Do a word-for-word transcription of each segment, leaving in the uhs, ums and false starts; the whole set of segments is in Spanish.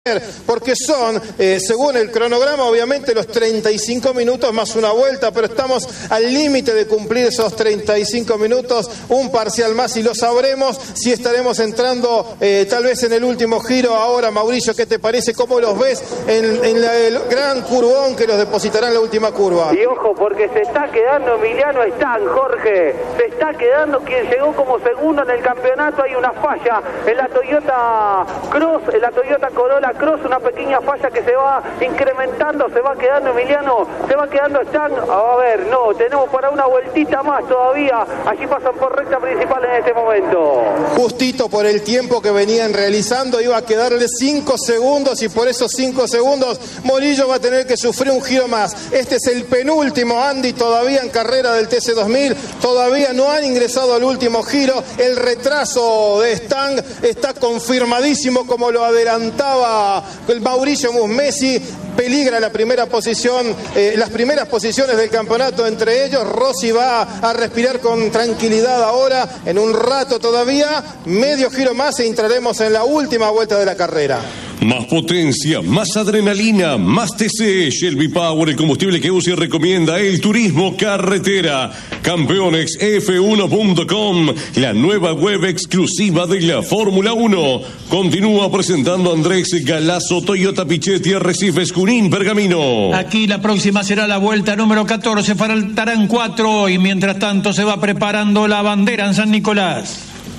porque son, eh, según el cronograma, obviamente los treinta y cinco minutos más una vuelta, pero estamos al límite de cumplir esos treinta y cinco minutos, un parcial más y lo sabremos si estaremos entrando eh, tal vez en el último giro. Ahora, Mauricio, ¿qué te parece? ¿Cómo los ves en, en la, el gran curvón que los depositará en la última curva? Y ojo, porque se está quedando Emiliano Stang, Jorge, se está quedando quien llegó como segundo en el campeonato. Hay una falla en la Toyota Cross, en la Toyota Corolla Cross, una pequeña falla que se va incrementando, se va quedando Emiliano, se va quedando Stang. A ver, no, tenemos para una vueltita más todavía. Allí pasan por recta principal en este momento. Justito por el tiempo que venían realizando, iba a quedarle cinco segundos y por esos cinco segundos Morillo va a tener que sufrir un giro más. Este es el penúltimo, Andy, todavía en carrera del T C dos mil, todavía no han ingresado al último giro. El retraso de Stang está confirmadísimo, como lo adelantaba el Mauricio Musmesi. Peligra la primera posición, eh, las primeras posiciones del campeonato entre ellos. Rossi va a respirar con tranquilidad ahora. En un rato todavía, medio giro más e entraremos en la última vuelta de la carrera. Más potencia, más adrenalina, más T C. Shelby Power, el combustible que usa y recomienda el turismo carretera. Campeones F uno punto com, la nueva web exclusiva de la Fórmula uno. Continúa presentando Andrés Galazo, Toyota Pichetti, Arrecifes, Junín, Pergamino. Aquí la próxima será la vuelta número catorce, faltarán cuatro y mientras tanto se va preparando la bandera en San Nicolás.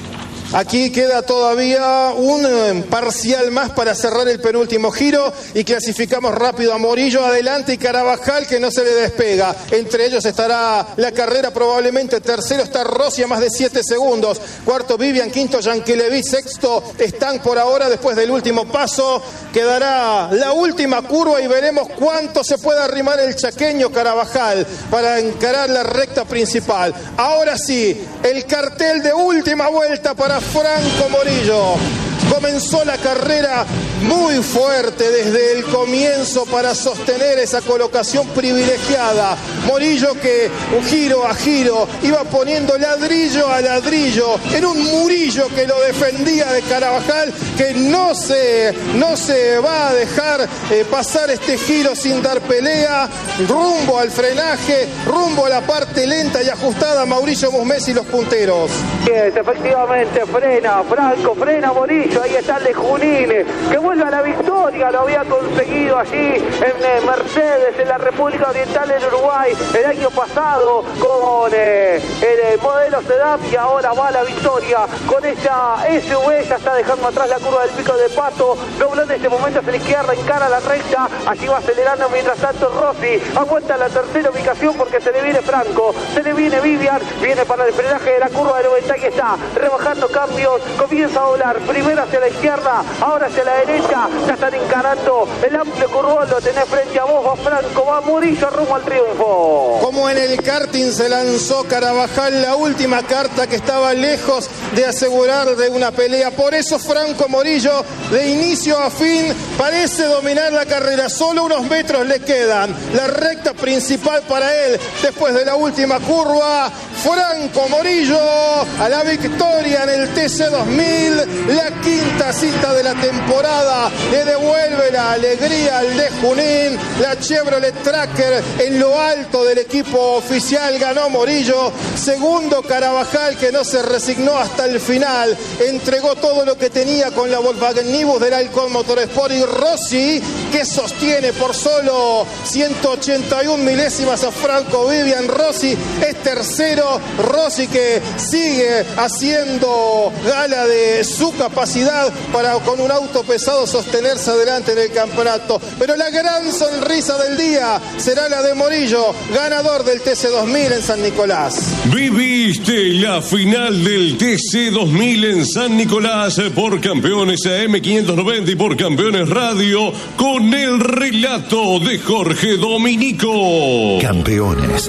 Aquí queda todavía un eh, parcial más para cerrar el penúltimo giro y clasificamos rápido a Morillo adelante y Carabajal, que no se le despega. Entre ellos estará la carrera probablemente. Tercero está Rossi a más de siete segundos. Cuarto Vivian, quinto Yankelevich, sexto Stang por ahora. Después del último paso quedará la última curva y veremos cuánto se puede arrimar el chaqueño Carabajal para encarar la recta principal. Ahora sí, el cartel de última vuelta para Franco Morillo. Comenzó la carrera muy fuerte desde el comienzo para sostener esa colocación privilegiada. Morillo que giro a giro iba poniendo ladrillo a ladrillo en un Murillo que lo defendía de Carabajal, que no se, no se va a dejar eh, pasar este giro sin dar pelea. Rumbo al frenaje, rumbo a la parte lenta y ajustada. Mauricio Musmesi y los punteros. Bien, efectivamente, frena, Franco, frena Morillo. Ahí está el de Junín, que vuelve a la victoria. Lo había conseguido allí en eh, Mercedes, en la República Oriental, en Uruguay, el año pasado con eh, el eh, modelo sedán, y ahora va a la victoria con esa S U V. Ya está dejando atrás la curva del Pico de Pato, dobló en este momento hacia la izquierda, encara la recta, allí va acelerando. Mientras tanto Rossi aguanta la tercera ubicación porque se le viene Franco, se le viene Vivian, viene para el frenaje de la curva de noventa y está rebajando cambios, comienza a volar primero hacia la izquierda, ahora hacia la derecha. Ya están encarando el amplio curvón, lo tenés frente a vos, va Franco, va Murillo rumbo al triunfo. Como en el karting se lanzó Carabajal, la última carta que estaba lejos de asegurar de una pelea. Por eso Franco Morillo, de inicio a fin, parece dominar la carrera. Solo unos metros le quedan. La recta principal para él después de la última curva. Franco Morillo a la victoria en el T C dos mil, la quinta cita de la temporada. Le devuelve la alegría al de Junín. La Chevrolet Tracker en lo alto del equipo oficial ganó Morillo. Segundo Carabajal, que no se resignó hasta el final, entregó todo lo que tenía con la Volkswagen Nibus del Alcon Motorsport. Y Rossi, que sostiene por solo ciento ochenta y una milésimas a Franco Vivian. Rossi es tercero. Rossi que sigue haciendo gala de su capacidad para con un auto pesado sostenerse adelante en el campeonato. Pero la gran sonrisa del día será la de Morillo, ganador del T C dos mil en San Nicolás. Viviste la final del T C dos mil en San Nicolás por Campeones A M quinientos noventa y por Campeones Radio, con el relato de Jorge Dominico. Campeones.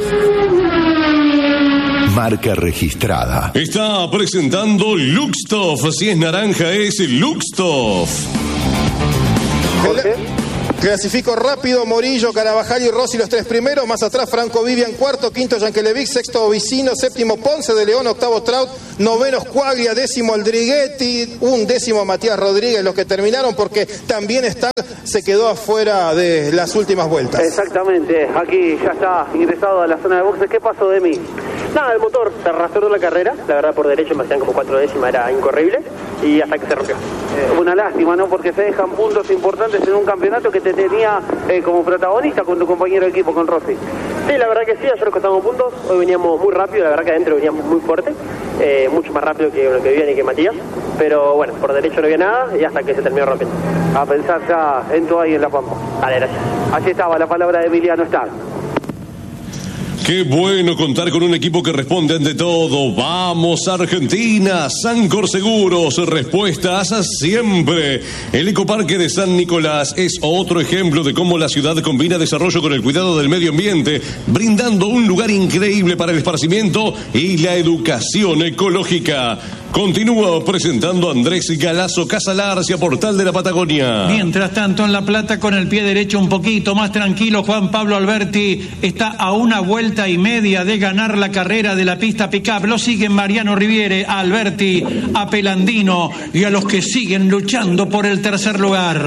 Marca registrada. Está presentando Luxtoff. Si es naranja, es Luxtoff. El, Clasificó rápido Morillo, Carabajal y Rossi los tres primeros. Más atrás Franco Vivian, cuarto, quinto Yankelevich, sexto Vicino, séptimo Ponce de León, octavo Traut, noveno Squaglia, décimo Aldriguetti, un décimo Matías Rodríguez. Los que terminaron porque también Stang se quedó afuera de las últimas vueltas. Exactamente, aquí ya está ingresado a la zona de boxes. ¿Qué pasó de mí? Nada, el motor se arrastró la carrera, la verdad por derecho me hacían como cuatro décimas, era incorrible, y hasta que se rompió. Eh, una lástima, ¿no? Porque se dejan puntos importantes en un campeonato que te tenía eh, como protagonista con tu compañero de equipo, con Rossi. Sí, la verdad que sí, ayer nos costamos puntos, hoy veníamos muy rápido, la verdad que adentro veníamos muy fuerte, eh, mucho más rápido que lo que Vivian y que Matías, pero bueno, por derecho no había nada y hasta que se terminó rompiendo. A pensar ya en todo ahí en La Pampa. Vale, gracias. Allí estaba la palabra de Emiliano Stang. Qué bueno contar con un equipo que responde ante todo. Vamos Argentina, Sancor Seguros, respuestas siempre. El Ecoparque de San Nicolás es otro ejemplo de cómo la ciudad combina desarrollo con el cuidado del medio ambiente, brindando un lugar increíble para el esparcimiento y la educación ecológica. Continúa presentando Andrés Galazo Casalar hacia Portal de la Patagonia. Mientras tanto, en La Plata, con el pie derecho un poquito más tranquilo, Juan Pablo Alberti está a una vuelta y media de ganar la carrera de la pista pick-up. Lo siguen Mariano Riviere, a Alberti, a Pelandino y a los que siguen luchando por el tercer lugar.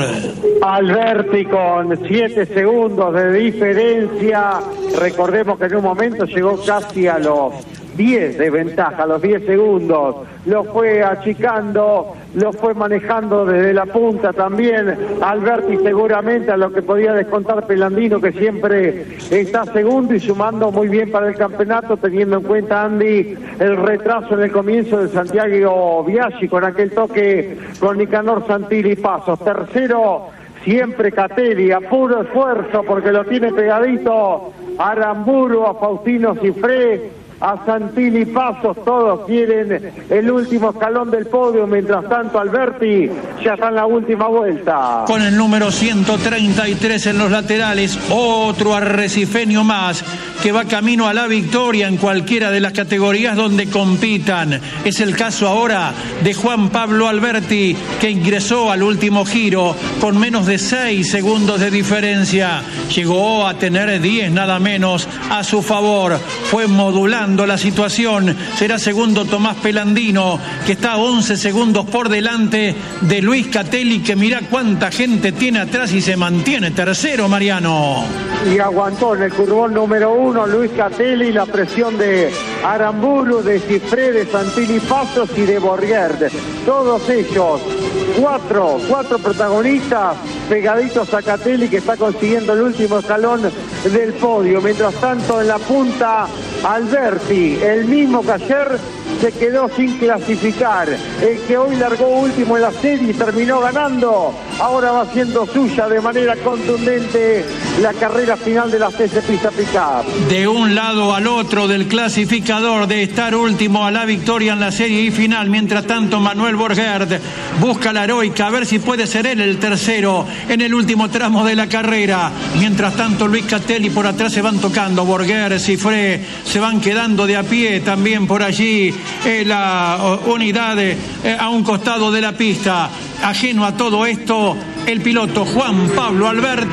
Alberti con siete segundos de diferencia. Recordemos que en un momento llegó casi a los diez de ventaja, a los diez segundos. Lo fue achicando, lo fue manejando desde la punta también Alberti, seguramente a lo que podía descontar Pelandino, que siempre está segundo y sumando muy bien para el campeonato, teniendo en cuenta, Andy, el retraso en el comienzo de Santiago Biaggi con aquel toque con Nicanor Santilli Pasos. Tercero siempre Catelli, a puro esfuerzo porque lo tiene pegadito a Aramburu, a Faustino Cifré, a Santilli Pasos. Todos quieren el último escalón del podio. Mientras tanto, Alberti ya está en la última vuelta. Con el número ciento treinta y tres en los laterales, otro arrecifeño más que va camino a la victoria en cualquiera de las categorías donde compitan. Es el caso ahora de Juan Pablo Alberti, que ingresó al último giro con menos de seis segundos de diferencia. Llegó a tener diez nada menos a su favor. Fue modulando la situación. Será segundo Tomás Pelandino, que está a once segundos por delante de Luis Catelli, que mira cuánta gente tiene atrás y se mantiene tercero, Mariano. Y aguantó en el curvón número uno Luis Catelli la presión de Aramburu, de Cifré, de Santilli Pasos y de Borgerd. Todos ellos, cuatro, cuatro protagonistas pegaditos a Catelli, que está consiguiendo el último escalón del podio. Mientras tanto, en la punta, Alberti, el mismo que ayer se quedó sin clasificar, el que hoy largó último en la serie y terminó ganando, ahora va siendo suya de manera contundente la carrera final de la C C Pista Pick-up. De un lado al otro del clasificador, de estar último a la victoria en la serie y final. Mientras tanto, Manuel Borgerd busca la heroica, a ver si puede ser él el tercero en el último tramo de la carrera. Mientras tanto, Luis Catelli por atrás se van tocando, Borgerd, Cifré, se van quedando de a pie también por allí. Eh, la uh, unidad eh, a un costado de la pista. Ajeno a todo esto, el piloto Juan Pablo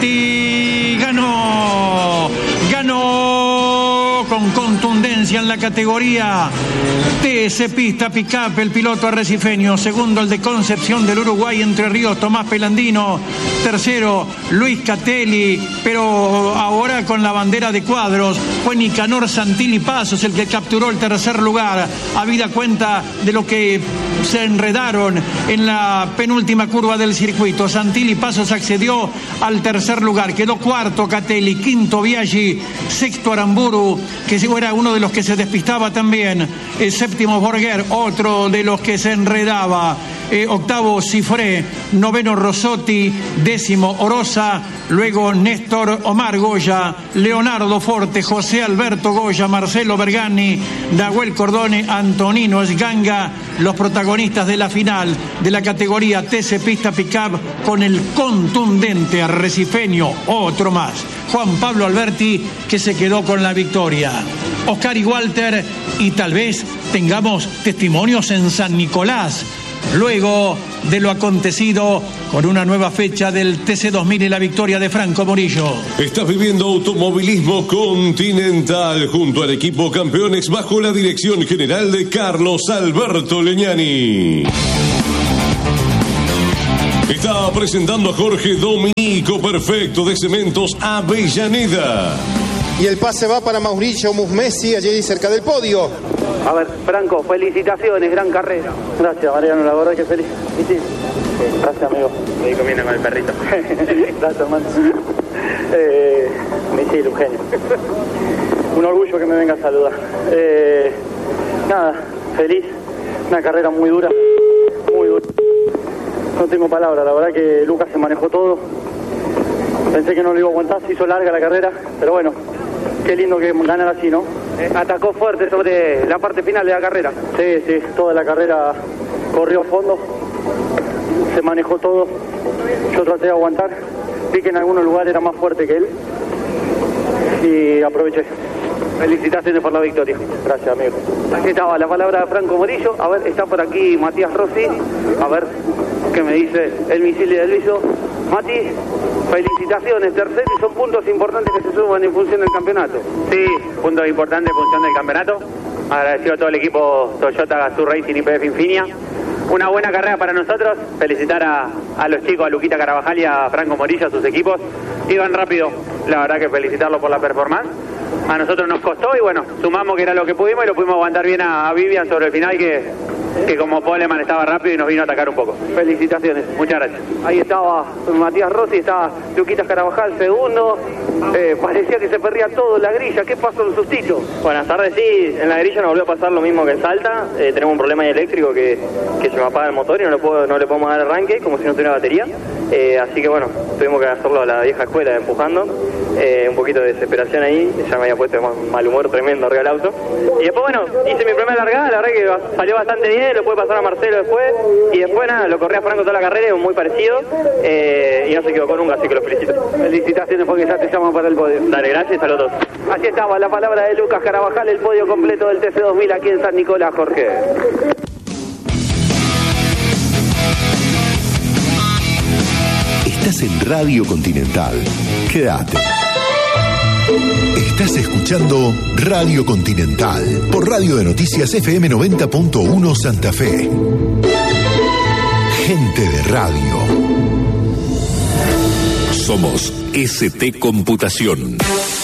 Alberti ganó, ganó con contundencia en la categoría T S Pista Pick-up, el piloto arrecifeño. Segundo, el de Concepción del Uruguay, Entre Ríos, Tomás Pelandino. Tercero, Luis Catelli, pero ahora con la bandera de cuadros fue Nicanor Santilli Pasos el que capturó el tercer lugar, habida cuenta de lo que se enredaron en la penúltima curva del circuito. Santilli Pasos accedió al tercer lugar, quedó cuarto Catelli, quinto Biaggi, sexto Aramburu, que era uno de los que se despistaba también, el séptimo Borgher, otro de los que se enredaba, eh, octavo Cifré, noveno Rossotti, décimo Orosa, luego Néstor Omar Goya, Leonardo Forte, José Alberto Goya, Marcelo Bergani, Nahuel Cordone, Antonino Esganga, los protagonistas de la final de la categoría T C Pista Pick-up, con el contundente arrecifeño, otro más, Juan Pablo Alberti, que se quedó con la victoria. Oscar y Walter, y tal vez tengamos testimonios en San Nicolás. luego de lo acontecido con una nueva fecha del T C dos mil y la victoria de Franco Morillo. Estás viviendo Automovilismo Continental junto al equipo Campeones bajo la dirección general de Carlos Alberto Leñani. Está presentando a Jorge Dominico Perfecto de Cementos Avellaneda. Y el pase va para Mauricio Musmesi, allí cerca del podio. A ver, Franco, felicitaciones, gran carrera. Gracias, Mariano, la verdad que feliz. ¿Y sí? Gracias, amigo. Me comiendo con el perrito. Gracias, hermano. Eh, misil, un genio. Un orgullo que me venga a saludar. Eh, nada, feliz. Una carrera muy dura. Muy dura. No tengo palabras, la verdad que Lucas se manejó todo. Pensé que no lo iba a aguantar, se hizo larga la carrera, pero bueno, qué lindo que ganar así, ¿no? Eh, atacó fuerte sobre la parte final de la carrera. Sí, sí, toda la carrera corrió a fondo, se manejó todo. Yo traté de aguantar, vi que en algunos lugares era más fuerte que él y aproveché. Felicitaciones por la victoria. Gracias, amigo. Aquí estaba la palabra de Franco Morillo. A ver, está por aquí Matías Rossi. A ver qué me dice el misil de Luiso. Mati, felicitaciones, tercero, y son puntos importantes que se suman en función del campeonato. Sí, puntos importantes en función del campeonato. Agradecido a todo el equipo Toyota Gazoo Racing y P F Infinia. Una buena carrera para nosotros. Felicitar a, a los chicos, a Luquita Carabajal y a Franco Morillo, a sus equipos. Iban rápido, la verdad que felicitarlos por la performance. A nosotros nos costó y bueno, sumamos que era lo que pudimos y lo pudimos aguantar bien a, a Vivian sobre el final que, que como Poleman estaba rápido y nos vino a atacar un poco. Felicitaciones. Muchas gracias. Ahí estaba Matías Rossi, estaba Luquitas Carabajal, segundo. Eh, parecía que se perdía todo en la grilla. ¿Qué pasó en sustito? Buenas tardes, sí, en la grilla nos volvió a pasar lo mismo que en Salta. Eh, tenemos un problema eléctrico que, que se me apaga el motor y no le, puedo, no le podemos dar arranque como si no tuviera batería. Eh, así que bueno, tuvimos que hacerlo a la vieja escuela, empujando. Eh, un poquito de desesperación ahí, ya me había puesto de mal humor tremendo arriba del auto. Y después bueno, hice mi primera largada, la verdad que salió bastante bien, lo pude pasar a Marcelo después. Y después nada, lo corrí a Franco toda la carrera, muy parecido. Eh, y no se equivocó nunca, así que lo felicito. Felicitaciones porque ya te llaman para el podio. Dale, gracias, saludos. Así estaba la palabra de Lucas Carabajal, el podio completo del T C dos mil aquí en San Nicolás, Jorge. Estás en Radio Continental. Quédate. Estás escuchando Radio Continental por Radio de Noticias F M noventa punto uno Santa Fe. Gente de radio. Somos S T Computación.